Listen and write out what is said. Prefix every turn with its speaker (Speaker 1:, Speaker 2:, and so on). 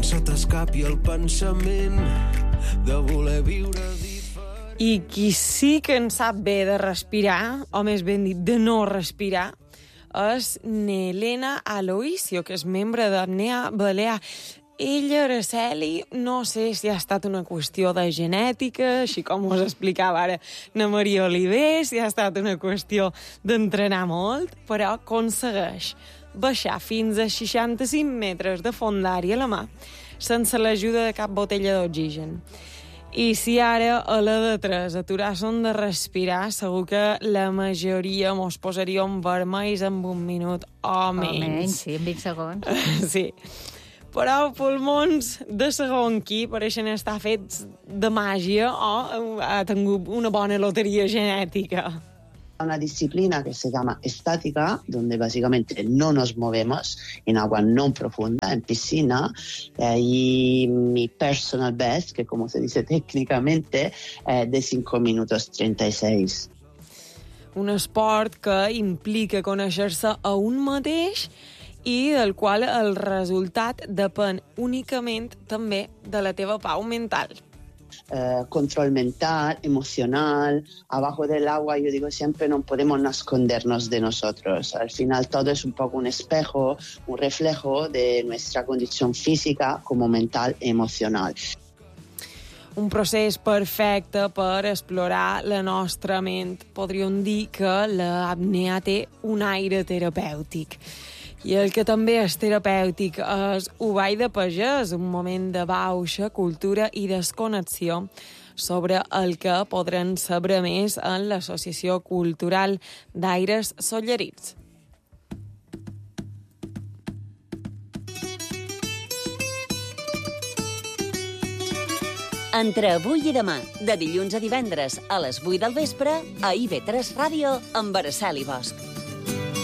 Speaker 1: se t'escapi el pensament de voler viure diferent.
Speaker 2: I qui sí que en sap bé de respirar, o més ben dit, de no respirar, és Nelena Aloisio, que és membre d'Apnea Balear. Ella, Araceli, no sé si ha estat una qüestió de genètica, així com us explicava ara na Maria Oliver, si ha estat una qüestió d'entrenar molt, però aconsegueix baixar fins a 65 metres de fondària a la mà, sense l'ajuda de cap botella d'oxigen. I si ara a la de 3 aturar-son de respirar, segur que la majoria mos posaríem vermells en 1 minut o menys.
Speaker 3: O menys, sí, en 20 segons.
Speaker 2: Sí. Però pulmons de segon qui pareixen estar fets de màgia o ha tingut una bona loteria genètica.
Speaker 4: Una disciplina que se llama estática, donde básicamente no nos movemos en agua no profunda, en piscina, y mi personal best, que como se dice técnicamente, de 5 minutos 36.
Speaker 2: Un esport que implica conèixer-se a un mateix i del qual el resultat depèn únicament també de la teva pau mental.
Speaker 4: Control mental, emocional, abajo del agua, yo digo siempre no podemos escondernos de nosotros. Al final todo es un poco un espejo, un reflejo de nuestra condición física como mental y emocional.
Speaker 2: Un procés perfecte per explorar la nostra ment. Podríem dir que l'apnea té un aire terapèutic. I el que també és terapèutic és un ball de pagès, un moment de baixa cultura i desconnexió sobre el que podran saber més en l'Associació Cultural d'Aires Sollerits.
Speaker 5: Entre avui i demà, de dilluns a divendres a les 8 del vespre, a IB3 Ràdio, amb Araceli Bosch.